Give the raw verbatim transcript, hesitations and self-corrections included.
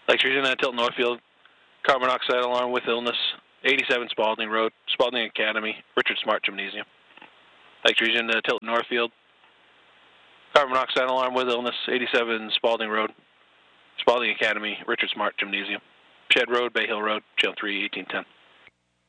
Electrician at Tilton Northfield, carbon monoxide alarm with illness, eighty-seven Spalding Road, Spalding Academy, Richard Smart Gymnasium. Electrician at Tilton Northfield, carbon monoxide alarm with illness, eighty-seven Spalding Road, Spalding Academy, Richard Smart Gymnasium. Shed Road, Bay Hill Road, Channel three, eighteen ten.